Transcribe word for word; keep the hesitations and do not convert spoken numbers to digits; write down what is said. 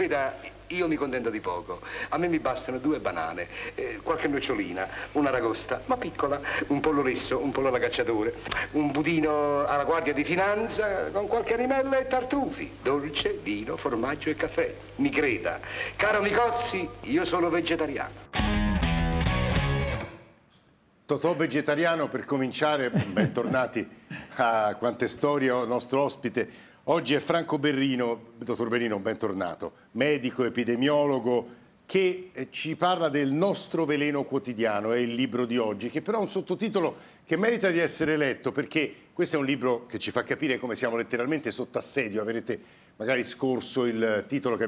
veda, io mi contento di poco. A me mi bastano due banane, eh, qualche nocciolina, una ragosta, ma piccola, un pollo lesso, un pollo alla cacciatore, un budino alla guardia di finanza con qualche animella e tartufi, dolce, vino, formaggio e caffè. Mi creda. Caro Micozzi, io sono vegetariano. Totò vegetariano, per cominciare, bentornati a Quante Storie, nostro ospite. Oggi è Franco Berrino, dottor Berrino, bentornato, medico, epidemiologo, che ci parla del nostro veleno quotidiano, è il libro di oggi, che però ha un sottotitolo che merita di essere letto, perché questo è un libro che ci fa capire come siamo letteralmente sotto assedio. Avrete magari scorso il titolo che